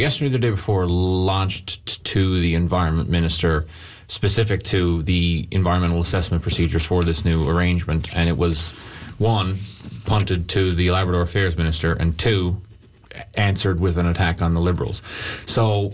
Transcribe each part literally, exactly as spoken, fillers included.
yesterday or the day before, launched t- to the Environment Minister specific to the environmental assessment procedures for this new arrangement. And it was, one, punted to the Labrador Affairs Minister, and two, answered with an attack on the Liberals. So,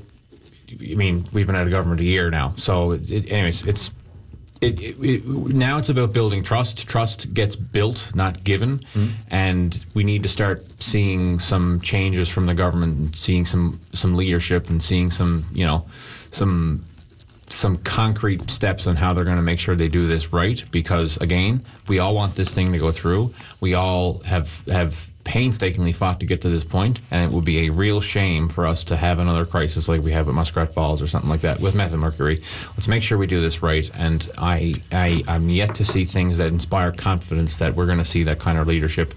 I mean, we've been out of government a year now. So, it, anyways, it's it, it, it, now it's about building trust. Trust gets built, not given. Mm. And we need to start seeing some changes from the government, and seeing some, some leadership, and seeing some, you know, some some concrete steps on how they're going to make sure they do this right. Because, again, we all want this thing to go through. We all have have painstakingly fought to get to this point, and it would be a real shame for us to have another crisis like we have at Muskrat Falls or something like that with methylmercury. Let's make sure we do this right, and I, I, I'm yet to see things that inspire confidence that we're going to see that kind of leadership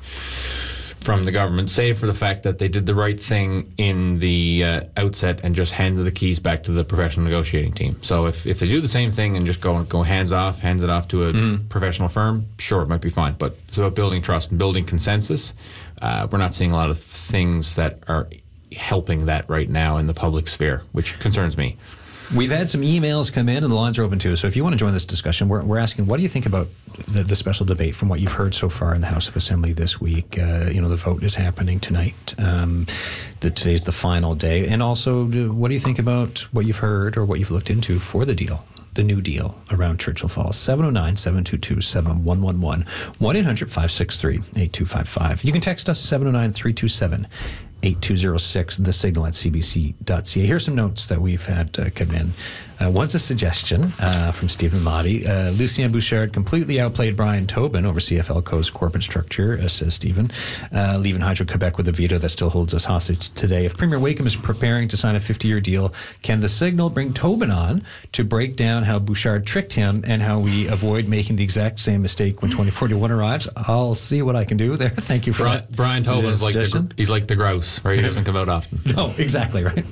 from the government, save for the fact that they did the right thing in the uh, outset and just handed the keys back to the professional negotiating team. So if, if they do the same thing and just go go hands off, hands it off to a mm. professional firm, sure, it might be fine. But it's about building trust and building consensus. Uh, we're not seeing a lot of things that are helping that right now in the public sphere, which concerns me. We've had some emails come in, and the lines are open too. So if you want to join this discussion, we're, we're asking, what do you think about the, the special debate from what you've heard so far in the House of Assembly this week? Uh, you know, the vote is happening tonight. Um, the, today's the final day. And also, do, what do you think about what you've heard or what you've looked into for the deal, the new deal around Churchill Falls? seven oh nine, seven two two, seven one one one, one eight hundred, five six three, eight two five five. You can text us seven oh nine, three two seven, eight two zero six, the signal at c b c dot c a. Here's some notes that we've had uh, come in. Uh, one's a suggestion uh, from Stephen Motti. Uh, Lucien Bouchard completely outplayed Brian Tobin over C F L Co's corporate structure, uh, says Stephen, uh, leaving Hydro-Quebec with a veto that still holds us hostage today. If Premier Wakeham is preparing to sign a fifty-year deal, can the signal bring Tobin on to break down how Bouchard tricked him and how we avoid making the exact same mistake when twenty forty-one arrives? I'll see what I can do there. Thank you for Brian, that. Brian Tobin's like the, he's like the grouse, right? He doesn't come out often. No, exactly right.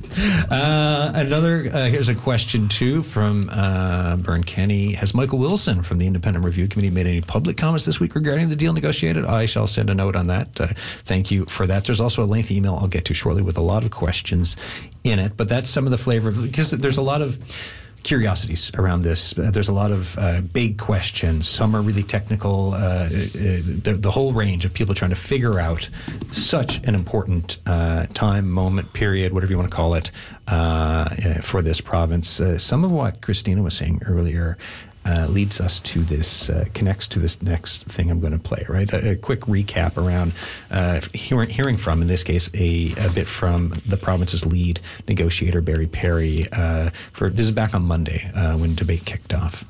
Uh, another, uh, here's a question too from uh, Bern Kenny. Has Michael Wilson from the Independent Review Committee made any public comments this week regarding the deal negotiated? I shall send a note on that. Uh, thank you for that. There's also a lengthy email I'll get to shortly with a lot of questions in it, but that's some of the flavor, because there's a lot of curiosities around this. Uh, there's a lot of uh, big questions. Some are really technical. Uh, uh, the, the whole range of people trying to figure out such an important uh, time, moment, period, whatever you want to call it, uh, for this province. Uh, some of what Christina was saying earlier Uh, leads us to this, uh, connects to this next thing I'm going to play, right? A, a quick recap around uh, hearing, hearing from, in this case, a, a bit from the province's lead negotiator, Barry Perry. Uh, for this is back on Monday uh, when debate kicked off.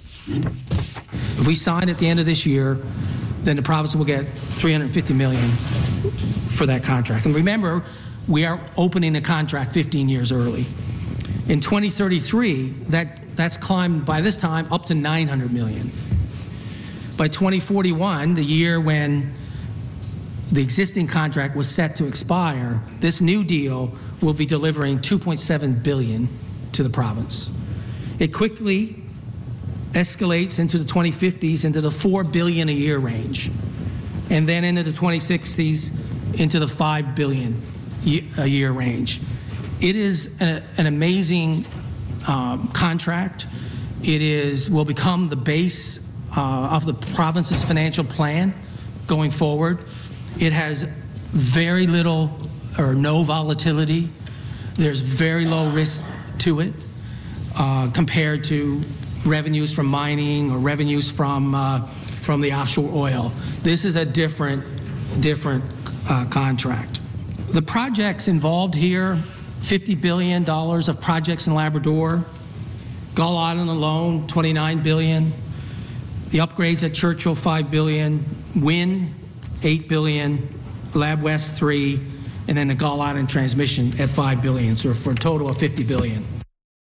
If we sign at the end of this year, then the province will get three hundred fifty million dollars for that contract. And remember, we are opening the contract fifteen years early. In twenty thirty-three, that that's climbed by this time up to nine hundred million dollars. By twenty forty-one, the year when the existing contract was set to expire, this new deal will be delivering two point seven billion dollars to the province. It quickly escalates into the twenty fifties into the four billion dollars a year range, and then into the twenty sixties into the five billion dollars a year range. It is a, an amazing um, contract. It is will become the base uh, of the province's financial plan going forward. It has very little or no volatility. There's very low risk to it uh, compared to revenues from mining or revenues from uh, from the offshore oil. This is a different different uh, contract. The projects involved here, fifty billion dollars of projects in Labrador, Gull Island alone, twenty-nine billion dollars, the upgrades at Churchill, five billion dollars, Wind, eight billion dollars, Lab West, three, and then the Gull Island transmission at five billion dollars, so for a total of fifty billion dollars.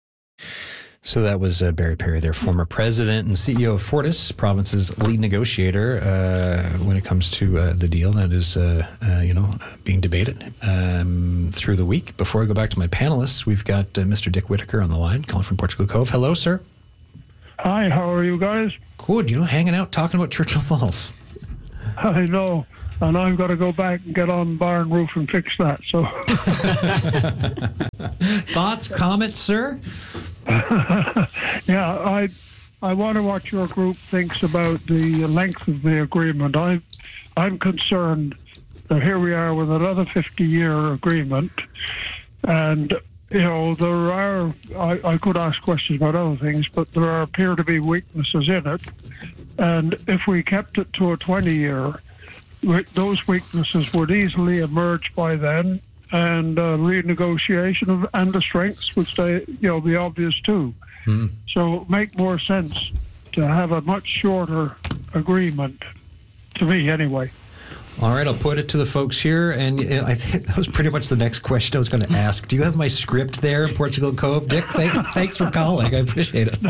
So that was uh, Barry Perry, their former president and C E O of Fortis, province's lead negotiator uh, when it comes to uh, the deal that is, uh, uh, you know, being debated um, through the week. Before I go back to my panelists, we've got uh, Mister Dick Whittaker on the line, calling from Portugal Cove. Hello, sir. Hi, how are you guys? Good, you know, hanging out, talking about Churchill Falls. I know, and I've got to go back and get on barn roof and fix that, so... Thoughts, comments, sir? Yeah, I I wonder what your group thinks about the length of the agreement. I, I'm concerned that here we are with another fifty-year agreement, and, you know, there are, I, I could ask questions about other things, but there are, appear to be weaknesses in it, and if we kept it to a twenty-year, those weaknesses would easily emerge by then, and uh, renegotiation of, and the strengths would stay, you know, be obvious too. Mm. So make more sense to have a much shorter agreement, to me anyway. All right, I'll put it to the folks here, and I think that was pretty much the next question I was going to ask. Do you have my script there, Portugal Cove? Dick, thanks, thanks for calling. I appreciate it.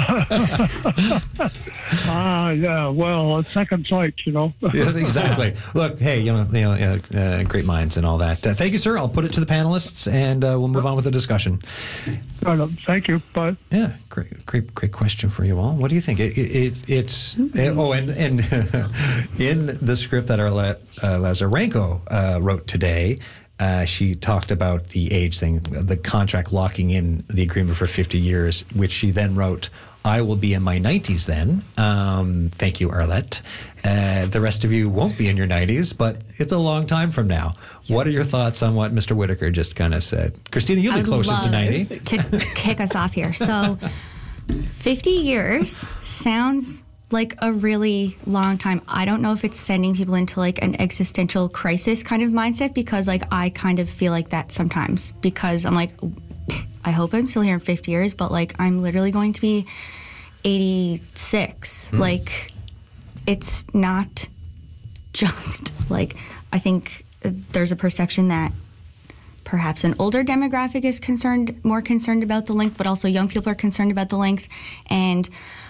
Ah, yeah, well, a second sight, you know. Yeah, exactly. Look, hey, you know, you know uh, great minds and all that. Uh, thank you, sir. I'll put it to the panelists, and uh, we'll move on with the discussion. Uh, thank you. Bye. Yeah, great, great, great question for you all. What do you think? It, it, it's mm-hmm. it, oh, and and in the script that our uh, Lazarenko uh, wrote today, uh, she talked about the age thing, the contract locking in the agreement for fifty years, which she then wrote, I will be in my nineties then. Um, thank you, Arlette. Uh, the rest of you won't be in your nineties, but it's a long time from now. Yep. What are your thoughts on what Mister Whitaker just kind of said? Christina, you'll be closer to ninety. To kick us off here. So fifty years sounds like a really long time. I don't know if it's sending people into like an existential crisis kind of mindset, because like I kind of feel like that sometimes, because I'm like, I hope I'm still here in fifty years, but like I'm literally going to be eighty-six. Mm. Like it's not just like, I think there's a perception that perhaps an older demographic is concerned, more concerned about the length, but also young people are concerned about the length. And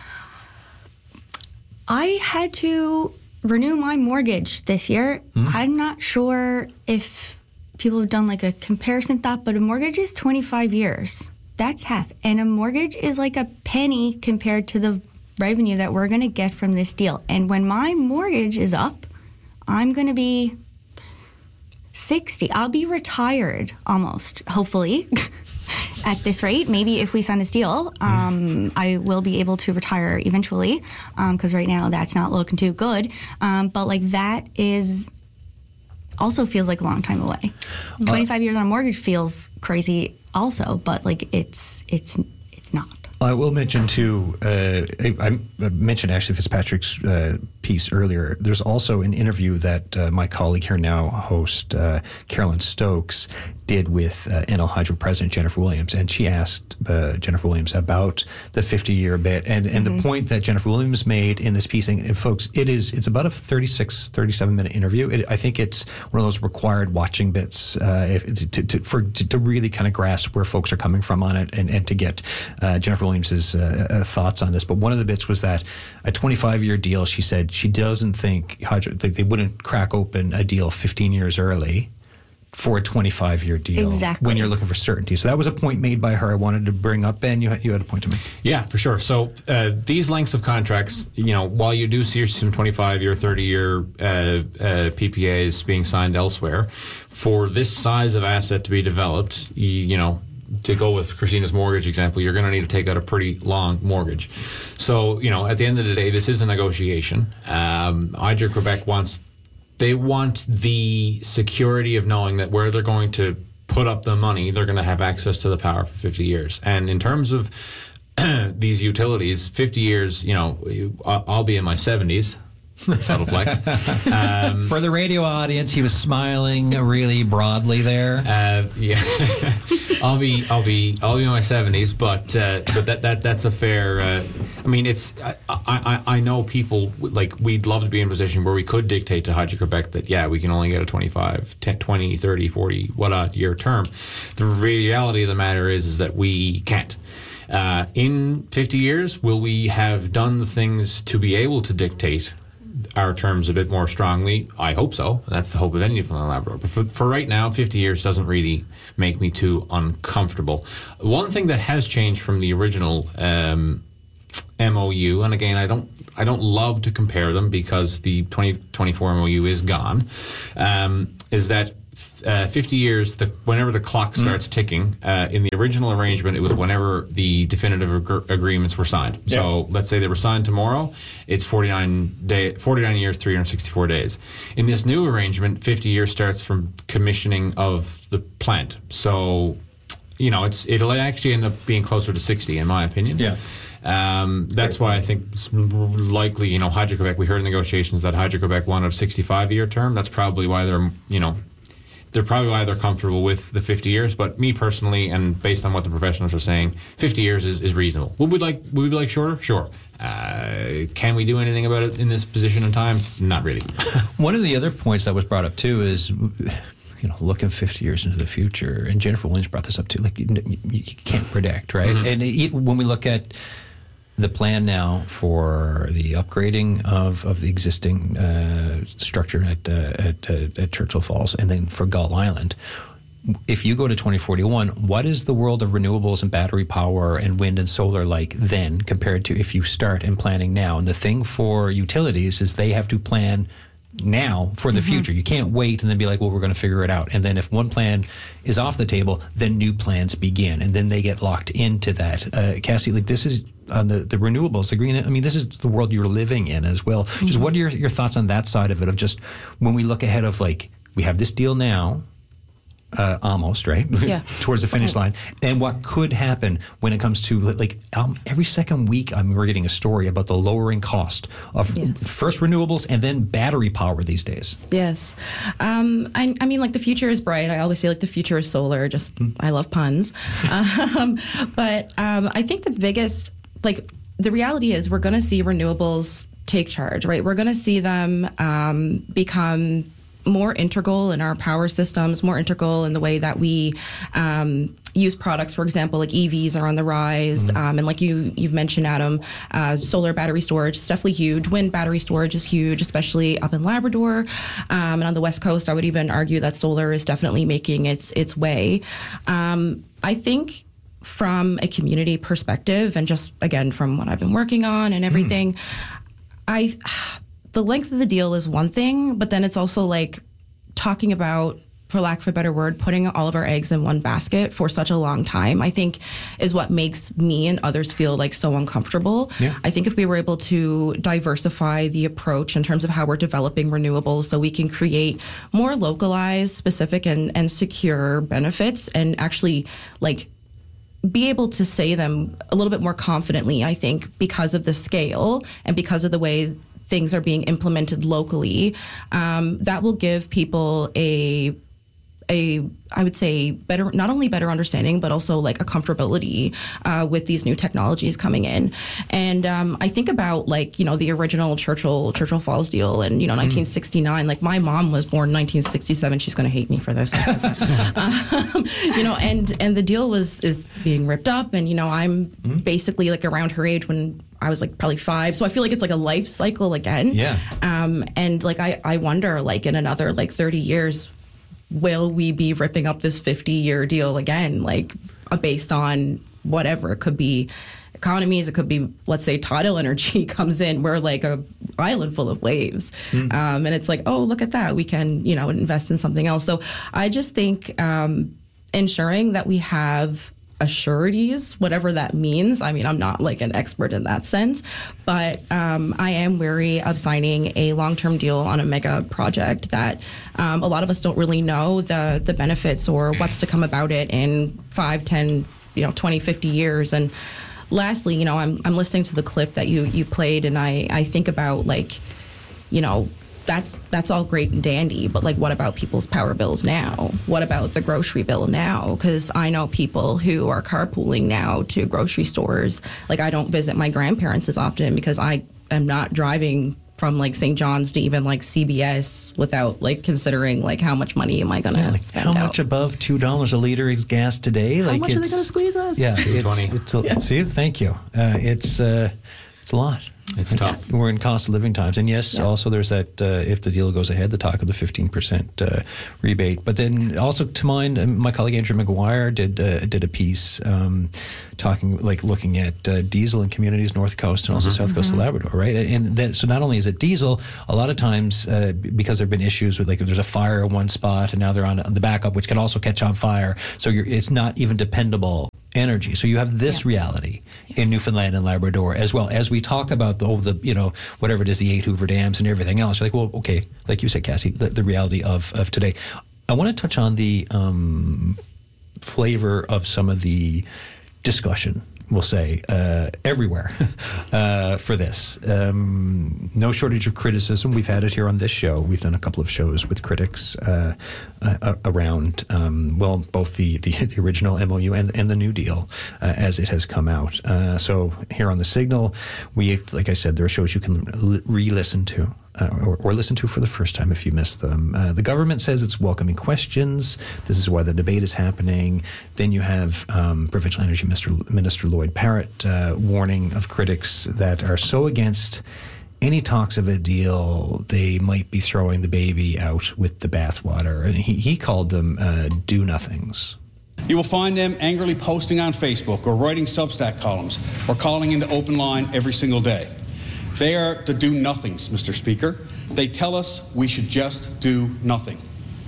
I had to renew my mortgage this year. Mm. I'm not sure if people have done like a comparison thought, but a mortgage is twenty-five years. That's half. And a mortgage is like a penny compared to the revenue that we're going to get from this deal. And when my mortgage is up, I'm going to be sixty. I'll be retired almost, hopefully, at this rate. Maybe if we sign this deal, um, I will be able to retire eventually, because um, right now that's not looking too good. Um, but like that is also feels like a long time away. twenty-five uh, years on a mortgage feels crazy also, but like it's it's it's not. I will mention too, uh, I, I mentioned Ashley Fitzpatrick's uh, piece earlier. There's also an interview that uh, my colleague here now, host uh, Carolyn Stokes, did with uh, N L Hydro President Jennifer Williams, and she asked uh, Jennifer Williams about the fifty-year bit, and, and mm-hmm. the point that Jennifer Williams made in this piece, and, and folks, it is it's about a thirty-six, thirty-seven minute interview. It, I think it's one of those required watching bits uh, if, to, to, for, to, to really kind of grasp where folks are coming from on it, and, and to get uh, Jennifer Williams's uh, uh, thoughts on this. But one of the bits was that a twenty-five year deal, she said she doesn't think Hydro, they, they wouldn't crack open a deal fifteen years early for a twenty-five year deal exactly. when you're looking for certainty. So that was a point made by her I wanted to bring up. Ben, you had, you had a point to make. Yeah, for sure. So uh, these lengths of contracts, you know, while you do see some twenty-five year, thirty year uh, uh, P P As being signed elsewhere, for this size of asset to be developed, you, you know, to go with Christina's mortgage example, you're going to need to take out a pretty long mortgage. So, you know, at the end of the day, this is a negotiation. Um, Hydro-Quebec wants They want the security of knowing that where they're going to put up the money, they're going to have access to the power for fifty years. And in terms of these utilities, fifty years, you know, I'll be in my seventies. Subtle flex. Um, For the radio audience, he was smiling really broadly there. Uh, yeah, I'll be, I'll be, I'll be in my seventies, but uh, but that that that's a fair. Uh, I mean, it's I, I I know people like we'd love to be in a position where we could dictate to Hydro-Quebec that yeah we can only get a twenty-five, ten, twenty, thirty, forty what odd year term. The reality of the matter is is that we can't. Uh, in fifty years, will we have done the things to be able to dictate our terms a bit more strongly? I hope so. That's the hope of any from the Labrador. But for, for right now, fifty years doesn't really make me too uncomfortable. One thing that has changed from the original um, M O U, and again, I don't I don't love to compare them because the twenty twenty-four M O U is gone, um, is that uh, fifty years, the, whenever the clock starts mm. ticking, uh, in the original arrangement, it was whenever the definitive ag- agreements were signed. Yeah. So let's say they were signed tomorrow, it's forty-nine, day, forty-nine years, three hundred sixty-four days. In this new arrangement, fifty years starts from commissioning of the plant. So, you know, it's it'll actually end up being closer to sixty, in my opinion. Yeah. Um, that's why I think it's likely, you know, Hydro-Quebec, we heard in negotiations that Hydro-Quebec wanted a sixty-five year term. That's probably why they're, you know, they're probably why they're comfortable with the fifty years. But me personally, and based on what the professionals are saying, fifty years is, is reasonable. Would we like, would we like shorter? Sure. Uh, can we do anything about it in this position in time? Not really. One of the other points that was brought up too is, you know, looking fifty years into the future, and Jennifer Williams brought this up too, like you, you can't predict, right? Mm-hmm. And it, when we look at the plan now for the upgrading of, of the existing uh, structure at, uh, at, uh, at Churchill Falls and then for Gull Island, if you go to twenty forty-one, what is the world of renewables and battery power and wind and solar like then compared to if you start in planning now? And the thing for utilities is they have to plan now for the mm-hmm. future. You can't wait and then be like, well, we're going to figure it out. And then if one plan is off the table, then new plans begin, and then they get locked into that. Uh, Cassie, like this is on the, the renewables, the green, I mean, this is the world you're living in as well. Mm-hmm. Just what are your, your thoughts on that side of it, of just when we look ahead of like, we have this deal now, Uh, almost, right? Yeah. Towards the finish line. And what could happen when it comes to, like, um, every second week, I mean, we're getting a story about the lowering cost of yes. first renewables and then battery power these days. Yes. Um, I, I mean, like, the future is bright. I always say, like, the future is solar. Just, mm. I love puns. um, but um, I think the biggest, like, the reality is we're going to see renewables take charge, right? We're going to see them um, become more integral in our power systems, more integral in the way that we um, use products. For example, like E Vs are on the rise, mm-hmm. um, and like you you've mentioned, Adam, uh, solar battery storage is definitely huge. Wind battery storage is huge, especially up in Labrador, um, and on the West Coast. I would even argue that solar is definitely making its its way. Um, I think from a community perspective, and just again from what I've been working on and everything, mm. I. The length of the deal is one thing, but then it's also like talking about, for lack of a better word, putting all of our eggs in one basket for such a long time, I think is what makes me and others feel like so uncomfortable. Yeah. I think if we were able to diversify the approach in terms of how we're developing renewables so we can create more localized, specific, and, and secure benefits and actually like be able to say them a little bit more confidently, I think, because of the scale and because of the way things are being implemented locally, um, that will give people a, a, I would say, better, not only better understanding, but also like a comfortability uh, with these new technologies coming in. And um, I think about like, you know, the original Churchill Churchill Falls deal and, you know, nineteen sixty-nine, like my mom was born in nineteen sixty-seven. She's going to hate me for this. I said that. um, you know, and, and the deal was, is being ripped up. And, you know, I'm mm-hmm. basically like around her age when I was like probably five. So I feel like it's like a life cycle again. Yeah. Um, and like, I, I wonder like in another like thirty years, will we be ripping up this fifty year deal again? Like uh, based on whatever, it could be economies. It could be, let's say tidal energy comes in. We're like a island full of waves. Mm. Um, and it's like, oh, look at that. We can, you know, invest in something else. So I just think um, ensuring that we have assurities, whatever that means. I mean, I'm not like an expert in that sense, but um, I am wary of signing a long-term deal on a mega project that um, a lot of us don't really know the the benefits or what's to come about it in five, ten, you know, twenty, fifty years. And lastly, you know, I'm I'm listening to the clip that you you played, and I I think about like, you know, that's that's all great and dandy, but like what about people's power bills now? What about the grocery bill now? Because I know people who are carpooling now to grocery stores. Like I don't visit my grandparents as often because I am not driving from like Saint John's to even like C B S without like considering like how much money am I going to yeah, like spend how out? much above two dollars a liter is gas today? How like much it's, are they going to squeeze us? Yeah, it's, it's a, yeah. See, thank you. Uh, it's uh, it's a lot. It's tough. We're in cost of living times. And yes, Yeah. also there's that, uh, if the deal goes ahead, the talk of the fifteen percent uh, rebate. But then also to mind, um, my colleague Andrew McGuire did uh, did a piece um, talking, like looking at uh, diesel in communities, North Coast and also mm-hmm. South Coast mm-hmm. of Labrador, right? And that, so not only is it diesel, a lot of times uh, because there have been issues with, like, if there's a fire in one spot and now they're on the backup, which can also catch on fire. So you're, it's not even dependable energy. So you have this yeah. reality yes. in Newfoundland and Labrador as well. As we talk about the, oh, the, you know, whatever it is, the eight Hoover dams and everything else, you're like, well, okay, like you said, Cassie, the, the reality of, of today. I want to touch on the um, flavor of some of the discussion, we'll say, uh, everywhere uh, for this. Um, no shortage of criticism. We've had it here on this show. We've done a couple of shows with critics uh, uh, around, um, well, both the, the, the original M O U and, and the New Deal uh, as it has come out. Uh, so here on The Signal, we, like I said, there are shows you can l- re-listen to. Uh, or, or listen to for the first time if you missed them. Uh, the government says it's welcoming questions. This is why the debate is happening. Then you have um, Provincial Energy Minister, Minister Lloyd Parrott uh, warning of critics that are so against any talks of a deal, they might be throwing the baby out with the bathwater. And he, he called them uh, do-nothings. You will find them angrily posting on Facebook or writing Substack columns or calling into Open Line every single day. They are the do-nothings, Mister Speaker. They tell us we should just do nothing.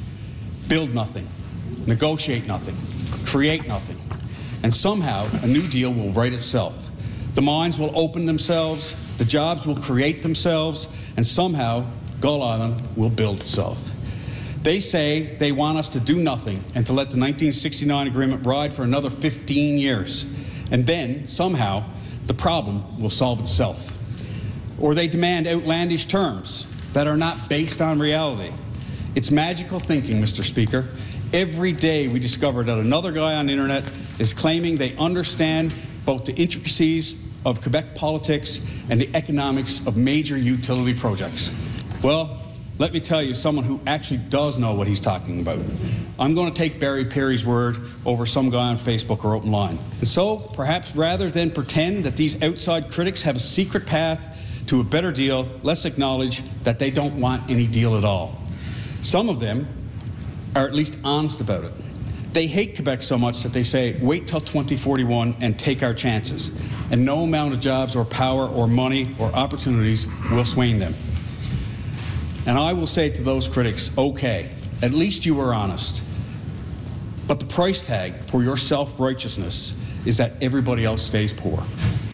Build nothing. Negotiate nothing. Create nothing. And somehow a new deal will right itself. The mines will open themselves, the jobs will create themselves, and somehow Gull Island will build itself. They say they want us to do nothing and to let the nineteen sixty-nine agreement ride for another fifteen years. And then, somehow, the problem will solve itself. Or they demand outlandish terms that are not based on reality. It's magical thinking, Mister Speaker. Every day we discover that another guy on the internet is claiming they understand both the intricacies of Quebec politics and the economics of major utility projects. Well, let me tell you, someone who actually does know what he's talking about. I'm going to take Barry Perry's word over some guy on Facebook or Open Line. And so, perhaps rather than pretend that these outside critics have a secret path to a better deal, let's acknowledge that they don't want any deal at all. Some of them are at least honest about it. They hate Quebec so much that they say, wait till twenty forty-one and take our chances. And no amount of jobs or power or money or opportunities will sway them. And I will say to those critics, okay, at least you were honest. But the price tag for your self-righteousness is that everybody else stays poor.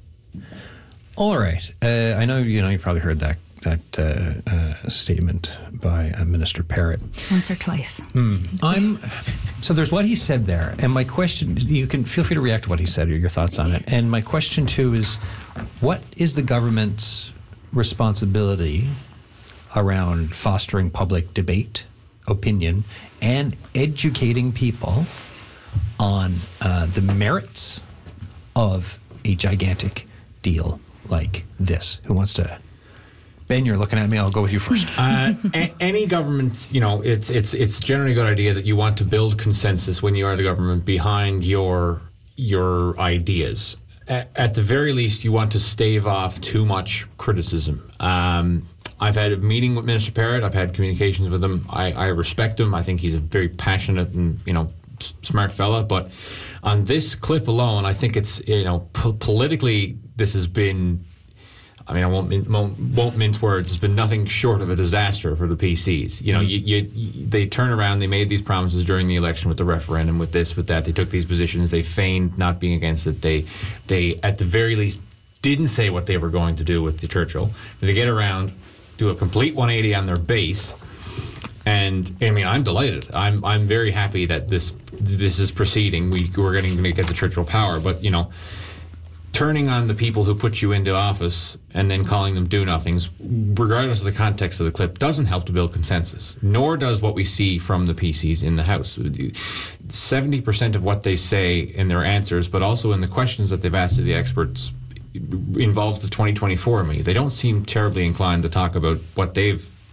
All right. Uh, I know you know you probably heard that that uh, uh, statement by uh, Minister Parrott once or twice. Mm. I'm so there's what he said there, and my question: you can feel free to react to what he said or your thoughts on it. And my question too is, what is the government's responsibility around fostering public debate, opinion, and educating people on uh, the merits of a gigantic deal like this? Who wants to? Ben, you're looking at me. I'll go with you first. uh, a- any government, you know, it's it's it's generally a good idea that you want to build consensus when you are the government behind your your ideas. A- at the very least, you want to stave off too much criticism. Um, I've had a meeting with Minister Parrott. I've had communications with him. I, I respect him. I think he's a very passionate and, you know, s- smart fella. But on this clip alone, I think it's, you know, po- politically, this has been, I mean, I won't, min- won't won't mince words. It's been nothing short of a disaster for the P Cs. You know, you, you, you, they turn around, they made these promises during the election with the referendum, with this, with that. They took these positions. They feigned not being against it. They, they at the very least, didn't say what they were going to do with the Churchill. They get around, do a complete one eighty on their base, and I mean, I'm delighted. I'm I'm very happy that this this is proceeding. We we're getting to get the Churchill power, but you know, turning on the people who put you into office and then calling them do-nothings, regardless of the context of the clip, doesn't help to build consensus. Nor does what we see from the P Cs in the House. Seventy percent of what they say in their answers, but also in the questions that they've asked of the experts, involves the twenty twenty-four me. They don't seem terribly inclined to talk about what they've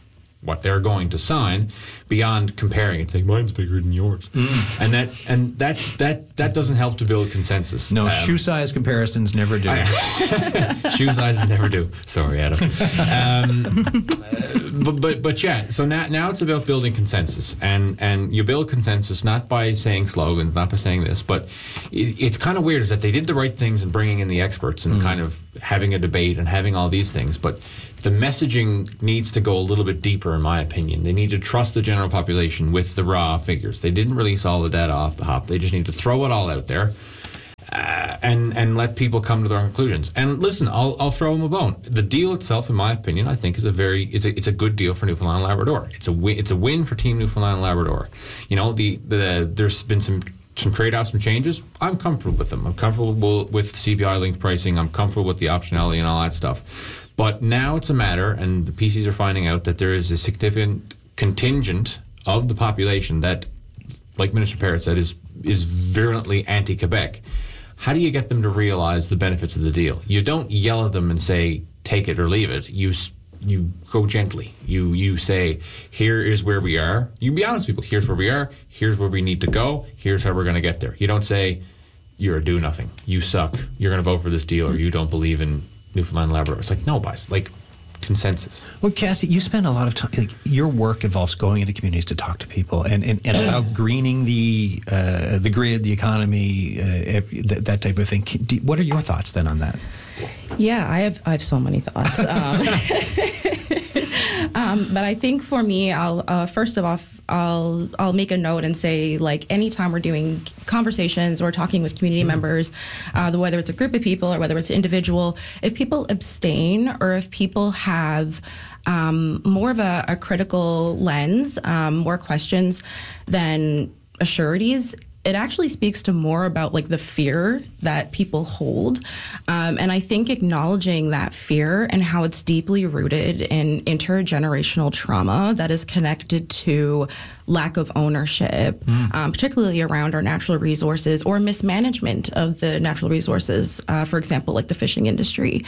what they're going to sign, beyond comparing and saying mine's bigger than yours, mm. and that and that that that doesn't help to build consensus. No, um, shoe size comparisons never do. I, shoe sizes never do. Sorry, Adam. Um, but, but but yeah. So now now it's about building consensus, and and you build consensus not by saying slogans, not by saying this, but it, it's kind of weird is that they did the right things in bringing in the experts and mm. kind of having a debate and having all these things, but the messaging needs to go a little bit deeper, in my opinion. They need to trust the general population with the raw figures. They didn't release all the data off the hop. They just need to throw it all out there uh, and and let people come to their conclusions. And listen, I'll I'll throw them a bone. The deal itself, in my opinion, I think is a very is a, it's a good deal for Newfoundland and Labrador. It's a win, it's a win for Team Newfoundland and Labrador. You know, the the there's been some. Some trade-offs, some changes. I'm comfortable with them. I'm comfortable with C P I-linked pricing. I'm comfortable with the optionality and all that stuff. But now it's a matter, and the P Cs are finding out that there is a significant contingent of the population that, like Minister Parrott said, is is virulently anti-Quebec. How do you get them to realize the benefits of the deal? You don't yell at them and say, take it or leave it. You you go gently. You you say, here is where we are. You be honest with people. Here's where we are. Here's where we need to go. Here's how we're going to get there. You don't say, you're a do-nothing. You suck. You're going to vote for this deal, or you don't believe in Newfoundland and Labrador. It's like, no, boys. Like, consensus. Well, Cassie, you spend a lot of time, like, your work involves going into communities to talk to people and, and, and yes. about greening the uh, the grid, the economy, uh, that, that type of thing. What are your thoughts then on that? Yeah, I have I have so many thoughts. Um, um, but I think for me, I'll uh, first of all, I'll I'll make a note and say, like, anytime we're doing conversations or talking with community mm. members, uh, whether it's a group of people or whether it's an individual, if people abstain or if people have um, more of a, a critical lens, um, more questions than assurities, it actually speaks to more about, like, the fear that people hold. Um, and I think acknowledging that fear and how it's deeply rooted in intergenerational trauma that is connected to lack of ownership, mm. um, particularly around our natural resources or mismanagement of the natural resources, uh, for example, like the fishing industry.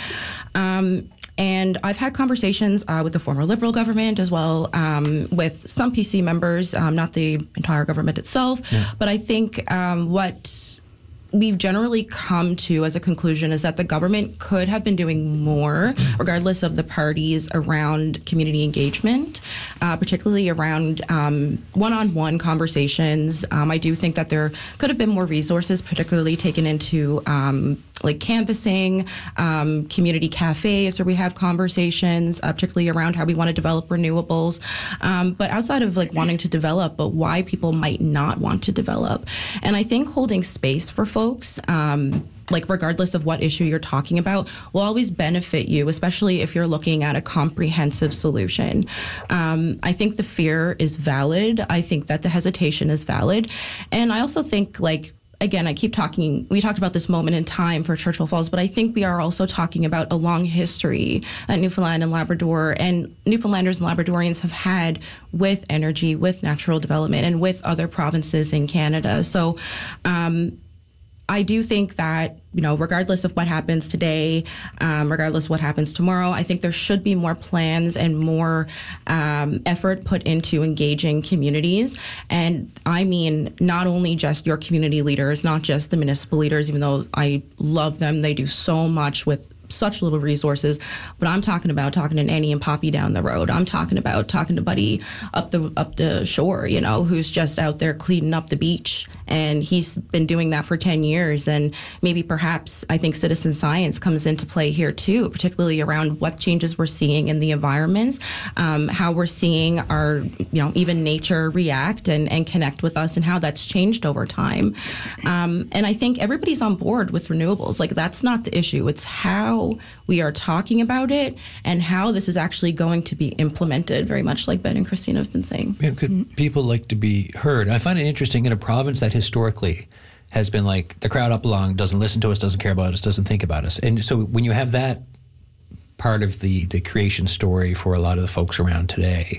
Um, And I've had conversations uh, with the former Liberal government as well, um, with some P C members, um, not the entire government itself. Yeah. But I think um, what we've generally come to as a conclusion is that the government could have been doing more, regardless of the parties, around community engagement, uh, particularly around um, one-on-one conversations. Um, I do think that there could have been more resources, particularly taken into um, like canvassing, um, community cafes where we have conversations, uh, particularly around how we want to develop renewables. Um, but outside of like wanting to develop, but why people might not want to develop. And I think holding space for folks, um, like regardless of what issue you're talking about, will always benefit you, especially if you're looking at a comprehensive solution. Um, I think the fear is valid. I think that the hesitation is valid. And I also think, like, again, I keep talking, we talked about this moment in time for Churchill Falls, but I think we are also talking about a long history that Newfoundland and Labrador and Newfoundlanders and Labradorians have had with energy, with natural development, and with other provinces in Canada. So um, I do think that, you know, regardless of what happens today, um, regardless of what happens tomorrow, I think there should be more plans and more um, effort put into engaging communities. And I mean, not only just your community leaders, not just the municipal leaders, even though I love them, they do so much with such little resources, but I'm talking about talking to Annie and Poppy down the road. I'm talking about talking to Buddy up the up the shore, you know, who's just out there cleaning up the beach, and he's been doing that for ten years. And maybe perhaps I think citizen science comes into play here too, particularly around what changes we're seeing in the environments, um, how we're seeing our, you know, even nature react and, and connect with us, and how that's changed over time. Um, and I think everybody's on board with renewables. Like, that's not the issue. It's how we are talking about it and how this is actually going to be implemented, very much like Ben and Christine have been saying. Yeah, could people like to be heard? I find it interesting in a province that historically has been like the crowd up along, doesn't listen to us, doesn't care about us, doesn't think about us. And so when you have that part of the, the creation story for a lot of the folks around today,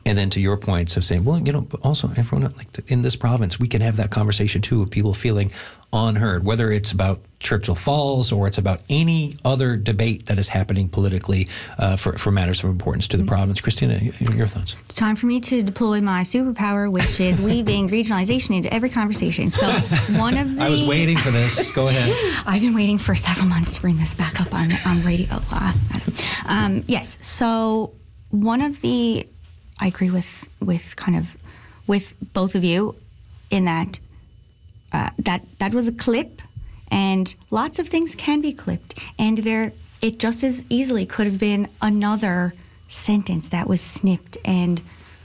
And then to your points of saying, well, you know, but also everyone like in this province, we can have that conversation too of people feeling unheard, whether it's about Churchill Falls or it's about any other debate that is happening politically uh, for, for matters of importance to the mm-hmm. province. Christina, your thoughts? It's time for me to deploy my superpower, which is weaving regionalization into every conversation. So one of the... I was waiting for this. Go ahead. I've been waiting for several months to bring this back up on, on radio. Uh, um, yes, so one of the... I agree with, with kind of with both of you in that uh, that that was a clip, and lots of things can be clipped, and there it just as easily could have been another sentence that was snipped and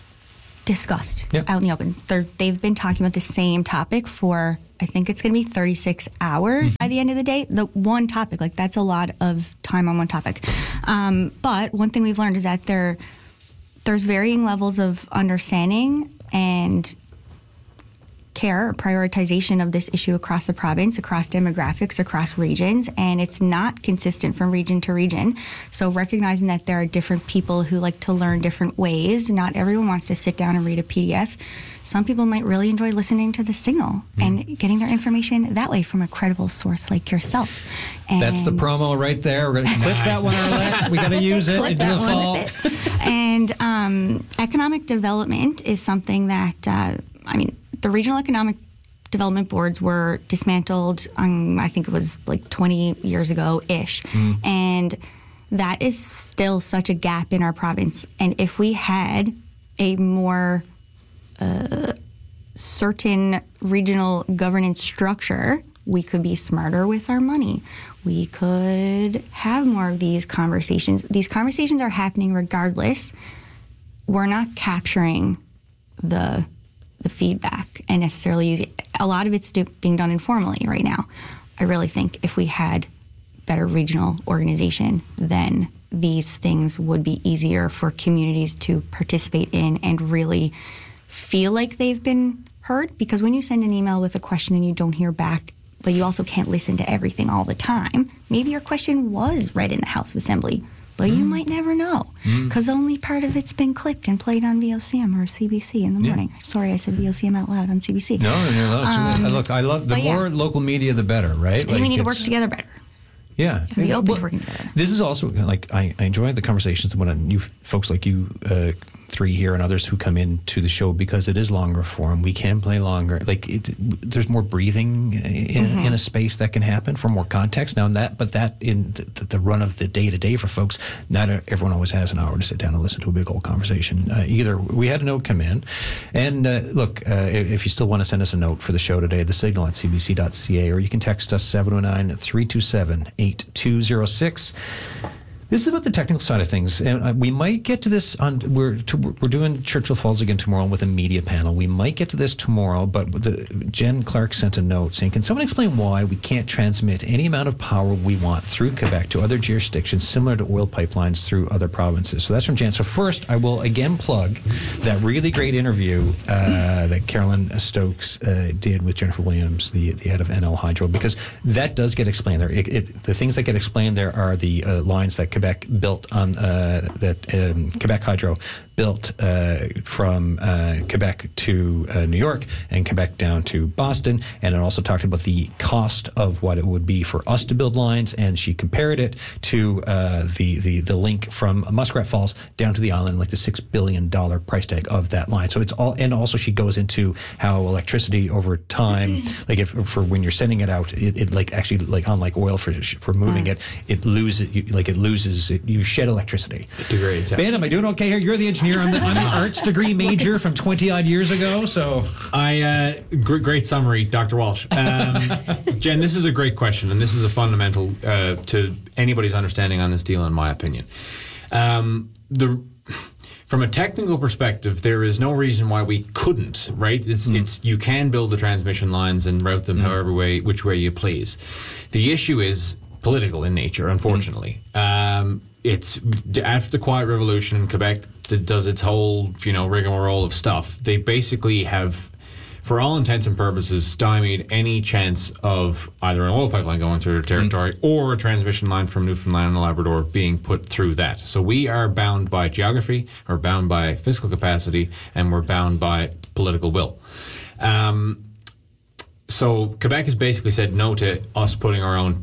discussed yep. out in the open. They're, they've been talking about the same topic for I think it's going to be thirty-six hours mm-hmm. by the end of the day. The one topic, like that's a lot of time on one topic. Um, but one thing we've learned is that there. There's varying levels of understanding and care, or prioritization of this issue across the province, across demographics, across regions, and it's not consistent from region to region. So recognizing that there are different people who like to learn different ways. Not everyone wants to sit down and read a P D F. Some people might really enjoy listening to the signal mm. and getting their information that way from a credible source like yourself. And that's the promo right there. We're going to clip that one, Arlette. We got to use it into the fall. And um, economic development is something that, uh, I mean, the regional economic development boards were dismantled, um, I think it was like twenty years ago-ish. Mm. And that is still such a gap in our province. And if we had a more uh, certain regional governance structure, we could be smarter with our money. We could have more of these conversations. These conversations are happening regardless. We're not capturing the the feedback and necessarily using it. A lot of it's do, being done informally right now. I really think if we had better regional organization, then these things would be easier for communities to participate in and really feel like they've been heard. Because when you send an email with a question and you don't hear back, but you also can't listen to everything all the time, maybe your question was read in the House of Assembly, but mm. you might never know because mm. only part of it's been clipped and played on V O C M or C B C in the morning. Yeah. Sorry, I said V O C M out loud on C B C. No, no, no. Um, look, I love the more yeah. local media, the better, right? I think like we need to work together better. Yeah, be open well, to working together. This is also like I, I enjoy the conversations when you folks like you uh, three here and others who come into the show because it is longer form. We can play longer. Like it, there's more breathing in, mm-hmm. in a space that can happen for more context. Now in that, but that in the, the run of the day to day for folks, not everyone always has an hour to sit down and listen to a big old conversation. Uh, either we had a note come in, and uh, look, uh, if you still want to send us a note for the show today, the signal at c b c dot c a, or you can text us seven oh nine, three two seven, eight two oh six. This is about the technical side of things, and we might get to this on. We're to, we're doing Churchill Falls again tomorrow with a media panel. We might get to this tomorrow, but the, Jen Clark sent a note saying, "Can someone explain why we can't transmit any amount of power we want through Quebec to other jurisdictions, similar to oil pipelines through other provinces?" So that's from Jen. So first, I will again plug that really great interview uh, that Carolyn Stokes uh, did with Jennifer Williams, the the head of N L Hydro, because that does get explained there. It, it, the things that get explained there are the uh, lines that Quebec built on uh, that um, Quebec Hydro built uh, from uh, Quebec to uh, New York and Quebec down to Boston, and it also talked about the cost of what it would be for us to build lines, and she compared it to uh, the, the the link from Muskrat Falls down to the island, like the six billion dollars price tag of that line. So it's all, and also she goes into how electricity over time, like if for when you're sending it out, it, it like actually like unlike oil for for moving mm. it, it loses like it loses it, you shed electricity. It degrades. Ben, am I doing okay here? You're the engineer. I'm the, I'm the arts degree major from twenty odd years ago. So I uh, gr- great summary, Doctor Walsh. Um, Jen, this is a great question, and this is a fundamental uh, to anybody's understanding on this deal, in my opinion. Um, the From a technical perspective, there is no reason why we couldn't, right? It's, mm. it's you can build the transmission lines and route them mm. however way, which way you please. The issue is political in nature, unfortunately. Mm. Um, it's after the Quiet Revolution, Quebec does its whole, you know, rigmarole of stuff. They basically have for all intents and purposes, stymied any chance of either an oil pipeline going through their territory mm. or a transmission line from Newfoundland and Labrador being put through that. So we are bound by geography, we're bound by fiscal capacity, and we're bound by political will. Um, so Quebec has basically said no to us putting our own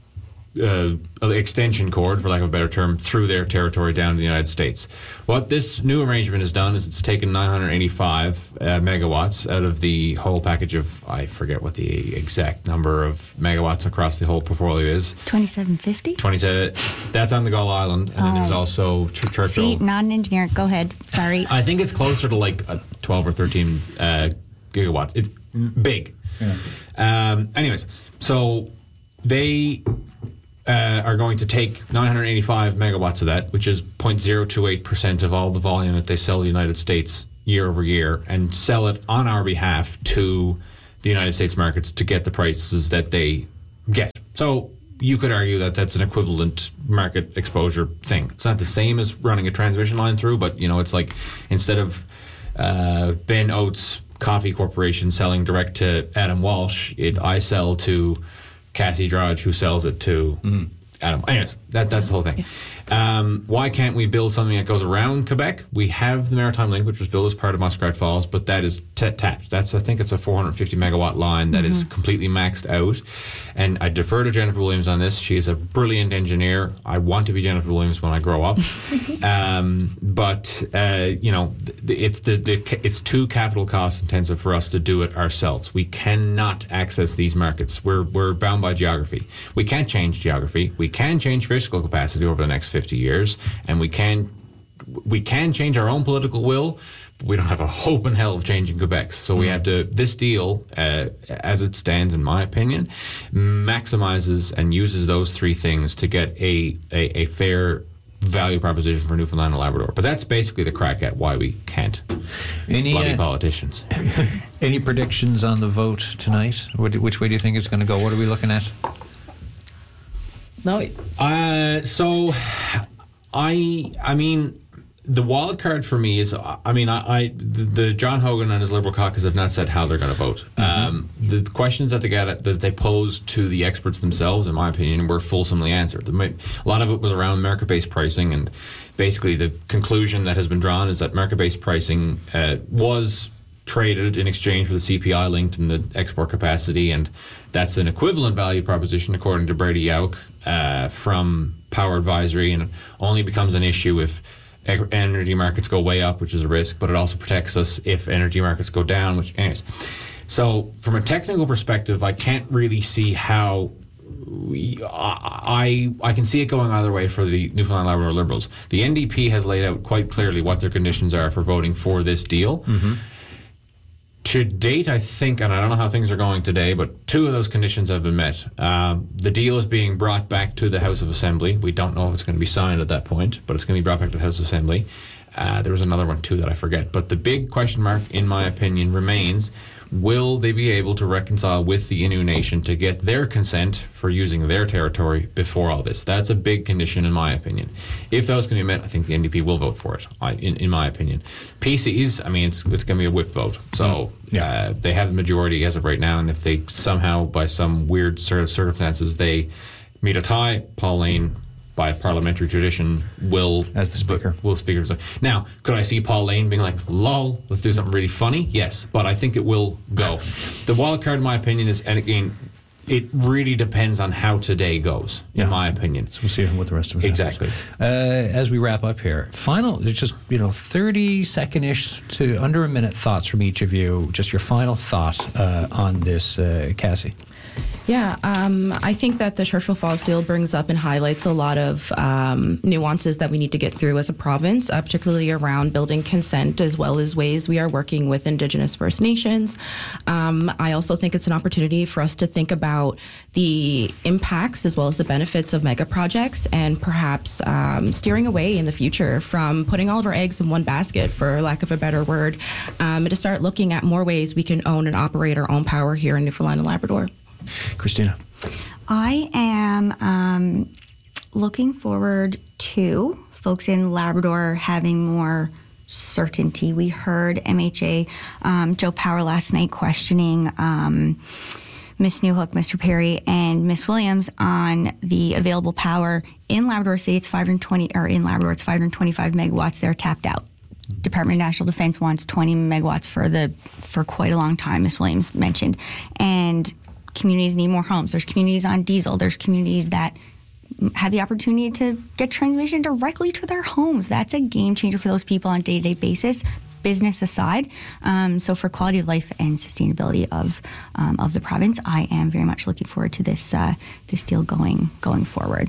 Uh, extension cord, for lack of a better term, through their territory down to the United States. What this new arrangement has done is it's taken nine hundred eighty-five uh, megawatts out of the whole package of, I forget what the exact number of megawatts across the whole portfolio is. twenty-seven fifty? twenty-seven. That's on the Gull Island, and then there's also Ch- Churchill. See, not an engineer. Go ahead. Sorry. I think it's closer to like a twelve or thirteen uh, gigawatts. It's big. Yeah. Um, anyways, so they Uh, are going to take nine hundred eighty-five megawatts of that, which is zero point zero two eight percent of all the volume that they sell to the United States year over year, and sell it on our behalf to the United States markets to get the prices that they get. So you could argue that that's an equivalent market exposure thing. It's not the same as running a transmission line through, but you know, it's like instead of uh, Ben Oates Coffee Corporation selling direct to Adam Walsh, it I sell to Cassie Drudge, who sells it to mm. Adam. Anyways, that, that's the whole thing. Um, why can't we build something that goes around Quebec? We have the Maritime Link, which was built as part of Muskrat Falls, but that is t- tapped. That's, I think it's a four hundred fifty megawatt line that mm-hmm. is completely maxed out. And I defer to Jennifer Williams on this. She is a brilliant engineer. I want to be Jennifer Williams when I grow up. um, but, uh, you know, it's the, the it's too capital cost intensive for us to do it ourselves. We cannot access these markets. We're, we're bound by geography. We can't change geography. We can change fiscal capacity over the next fifty years, and we can we can change our own political will, but we don't have a hope in hell of changing Quebec's. So we have to, this deal, uh, as it stands, in my opinion, maximizes and uses those three things to get a, a, a fair value proposition for Newfoundland and Labrador. But that's basically the crack at why we can't. Any bloody uh, politicians. Any predictions on the vote tonight? Which way do you think it's going to go? What are we looking at? No. Uh, so, I I mean, the wild card for me is, I mean, I, I the, the John Hogan and his Liberal caucus have not said how they're going to vote. Mm-hmm. Um, the questions that they got that they posed to the experts themselves, in my opinion, were fulsomely answered. A lot of it was around market-based pricing, and basically the conclusion that has been drawn is that market-based pricing uh, was traded in exchange for the C P I linked and the export capacity, and that's an equivalent value proposition according to Brady Yauk uh, from Power Advisory, and it only becomes an issue if energy markets go way up, which is a risk, but it also protects us if energy markets go down, which anyways. So from a technical perspective, I can't really see how we, I I can see it going either way for the Newfoundland Labrador Liberals. The N D P has laid out quite clearly what their conditions are for voting for this deal. Mm-hmm. To date, I think, and I don't know how things are going today, but two of those conditions have been met. Um, the deal is being brought back to the House of Assembly. We don't know if it's going to be signed at that point, but it's going to be brought back to the House of Assembly. Uh, there was another one, too, that I forget. But the big question mark, in my opinion, remains, will they be able to reconcile with the Innu Nation to get their consent for using their territory before all this? That's a big condition, in my opinion. If those can be met, I think the N D P will vote for it, I, in, in my opinion. P Cs, I mean, it's, it's going to be a whip vote. So yeah. uh, they have the majority as of right now, and if they somehow, by some weird sort of circumstances, they meet a tie, Paul Lane, by parliamentary tradition, will as the speaker. Will speaker. Now, could I see Paul Lane being like, "Lol, let's do something really funny"? Yes, but I think it will go. The wild card, in my opinion, is, and again, it really depends on how today goes. In yeah. my opinion, so we'll see what the rest of it exactly. Uh, as we wrap up here, final, just you know, thirty second ish to under a minute thoughts from each of you. Just your final thought uh, on this, uh, Cassie. Yeah, um, I think that the Churchill Falls deal brings up and highlights a lot of um, nuances that we need to get through as a province, uh, particularly around building consent, as well as ways we are working with Indigenous First Nations. Um, I also think it's an opportunity for us to think about the impacts as well as the benefits of mega projects, and perhaps um, steering away in the future from putting all of our eggs in one basket, for lack of a better word, um, and to start looking at more ways we can own and operate our own power here in Newfoundland and Labrador. Christina. I am um, looking forward to folks in Labrador having more certainty. We heard M H A, um, Joe Power last night questioning um, Miss Newhook, Mister Perry, and Miss Williams on the available power in Labrador City. It's five hundred twenty, or in Labrador, it's five hundred twenty-five megawatts. They're tapped out. Department of National Defense wants twenty megawatts for the for quite a long time, Miss Williams mentioned. And communities need more homes. There's communities on diesel. There's communities that have the opportunity to get transmission directly to their homes. That's a game changer for those people on a day-to-day basis, business aside. Um, so for quality of life and sustainability of um, of the province, I am very much looking forward to this uh, this deal going going forward.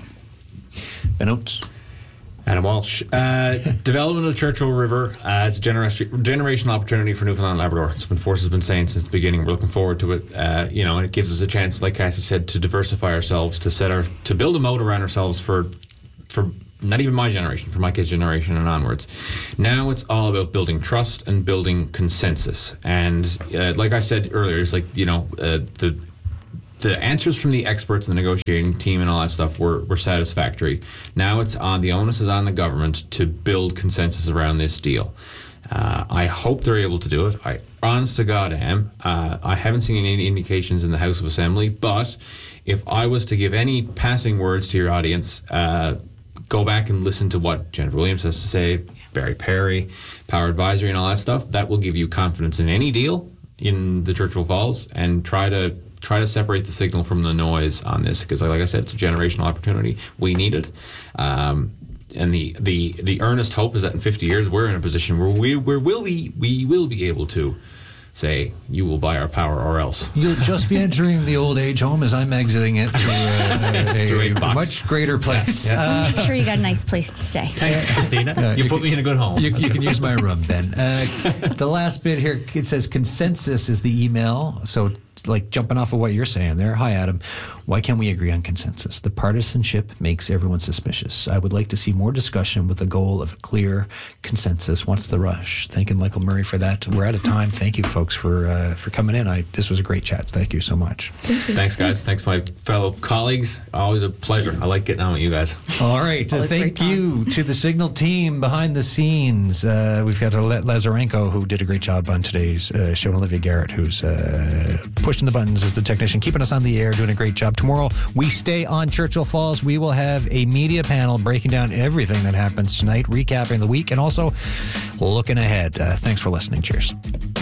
Ben Oates. Adam Walsh. Uh, development of the Churchill River uh, is a genera- generational opportunity for Newfoundland and Labrador. It's been Force has been saying since the beginning. We're looking forward to it. Uh, you know, and it gives us a chance, like Cassie said, to diversify ourselves, to set our, to build a moat around ourselves for, for not even my generation, for my kids' generation and onwards. Now it's all about building trust and building consensus. And uh, like I said earlier, it's like, you know, uh, the. The answers from the experts and the negotiating team and all that stuff were, were satisfactory. Now it's on, the onus is on the government to build consensus around this deal. Uh, I hope they're able to do it. I honest to God am. Uh, I haven't seen any indications in the House of Assembly, but if I was to give any passing words to your audience, uh, go back and listen to what Jennifer Williams has to say, Barry Perry, Power Advisory and all that stuff. That will give you confidence in any deal in the Churchill Falls, and try to try to separate the signal from the noise on this, because like I said, it's a generational opportunity. We need it. Um, and the, the the earnest hope is that in fifty years we're in a position where we where will we we will be able to say, you will buy our power or else. You'll just be entering the old age home as I'm exiting it to uh, a, To a a box. much greater place. Yeah. Uh, Make sure you got a nice place to stay. Thanks, Christina. Yeah, you, you put can- me in a good home. You, you can use my room, Ben. Uh, the last bit here, it says consensus is the email. So, like jumping off of what you're saying there. Hi, Adam. Why can't we agree on consensus? The partisanship makes everyone suspicious. I would like to see more discussion with the goal of a clear consensus. What's the rush? Thanking Michael Murray for that. We're out of time. Thank you, folks, for uh, for coming in. I This was a great chat. Thank you so much. Thanks, guys. Thanks to my fellow colleagues. Always a pleasure. I like getting on with you guys. All right. Uh, Always thank great you to the Signal team behind the scenes. Uh, we've got Le- Lazarenko, who did a great job on today's uh, show, and Olivia Garrett, who's uh, pushing the buttons as the technician, keeping us on the air, doing a great job. Tomorrow, we stay on Churchill Falls. We will have a media panel breaking down everything that happens tonight, recapping the week, and also looking ahead. Uh, thanks for listening. Cheers.